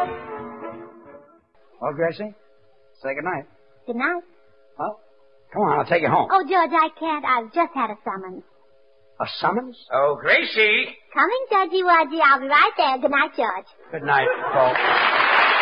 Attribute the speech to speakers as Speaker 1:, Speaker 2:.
Speaker 1: Well, Gracie, say goodnight.
Speaker 2: Good night.
Speaker 1: Well, come on, I'll take you home.
Speaker 2: Oh, George, I can't. I've just had a summons.
Speaker 1: A summons?
Speaker 3: Oh, Gracie!
Speaker 2: Coming, Georgie Wudgie. I'll be right there. Good night, George.
Speaker 1: Good night, folks.